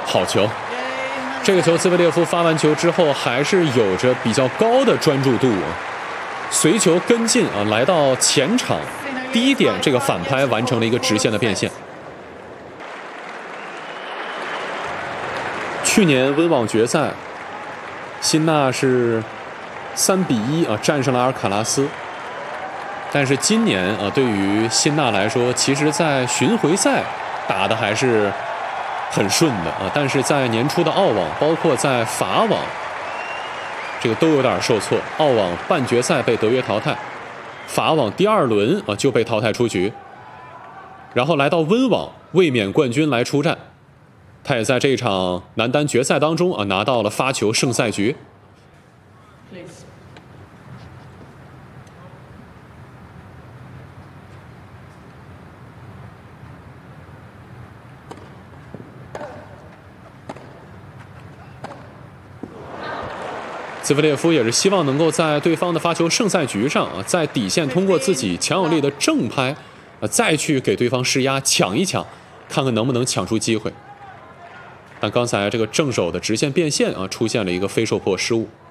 好球！这个球，兹维列夫发完球之后还是有着比较高的专注度，随球跟进啊，来到前场第一点这个反拍完成了一个直线的变现。去年温网决赛，辛纳是3-1啊战胜了阿尔卡拉斯，但是今年啊，对于辛纳来说，其实在巡回赛打的还是很顺的啊，但是在年初的澳网，包括在法网，这个都有点受挫。澳网半决赛被德约淘汰，法网第2轮啊就被淘汰出局，然后来到温网卫冕冠军来出战，他也在这场男单决赛当中啊拿到了发球胜赛局。兹维列夫也是希望能够在对方的发球胜赛局上啊，在底线通过自己强有力的正拍再去给对方施压，抢一抢，看看能不能抢出机会。但刚才这个正手的直线变线啊，出现了一个非受迫失误。